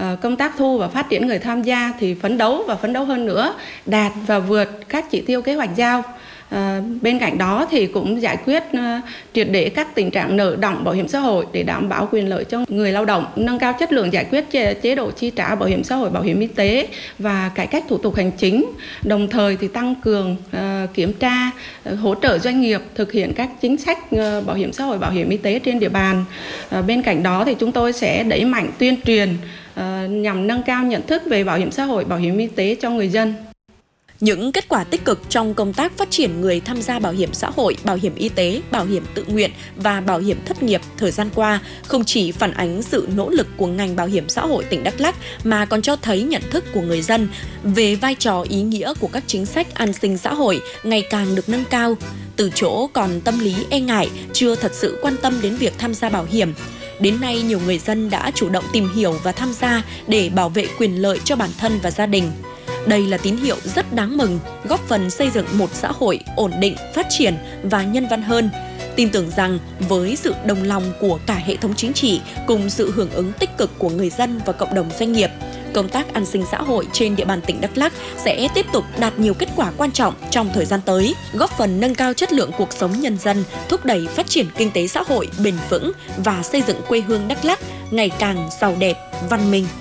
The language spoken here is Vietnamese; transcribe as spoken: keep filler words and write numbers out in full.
công tác thu và phát triển người tham gia thì phấn đấu và phấn đấu hơn nữa, đạt và vượt các chỉ tiêu kế hoạch giao. À, bên cạnh đó thì cũng giải quyết uh, triệt để các tình trạng nợ đọng bảo hiểm xã hội để đảm bảo quyền lợi cho người lao động, nâng cao chất lượng giải quyết chế, chế độ chi trả bảo hiểm xã hội, bảo hiểm y tế và cải cách thủ tục hành chính. Đồng thời thì tăng cường uh, kiểm tra, uh, hỗ trợ doanh nghiệp thực hiện các chính sách uh, bảo hiểm xã hội, bảo hiểm y tế trên địa bàn. Uh, bên cạnh đó thì chúng tôi sẽ đẩy mạnh tuyên truyền uh, nhằm nâng cao nhận thức về bảo hiểm xã hội, bảo hiểm y tế cho người dân. Những kết quả tích cực trong công tác phát triển người tham gia bảo hiểm xã hội, bảo hiểm y tế, bảo hiểm tự nguyện và bảo hiểm thất nghiệp thời gian qua không chỉ phản ánh sự nỗ lực của ngành bảo hiểm xã hội tỉnh Đắk Lắk mà còn cho thấy nhận thức của người dân về vai trò ý nghĩa của các chính sách an sinh xã hội ngày càng được nâng cao. Từ chỗ còn tâm lý e ngại, chưa thật sự quan tâm đến việc tham gia bảo hiểm, đến nay nhiều người dân đã chủ động tìm hiểu và tham gia để bảo vệ quyền lợi cho bản thân và gia đình. Đây là tín hiệu rất đáng mừng, góp phần xây dựng một xã hội ổn định, phát triển và nhân văn hơn. Tin tưởng rằng với sự đồng lòng của cả hệ thống chính trị cùng sự hưởng ứng tích cực của người dân và cộng đồng doanh nghiệp, công tác an sinh xã hội trên địa bàn tỉnh Đắk Lắk sẽ tiếp tục đạt nhiều kết quả quan trọng trong thời gian tới, góp phần nâng cao chất lượng cuộc sống nhân dân, thúc đẩy phát triển kinh tế xã hội bền vững và xây dựng quê hương Đắk Lắk ngày càng giàu đẹp, văn minh.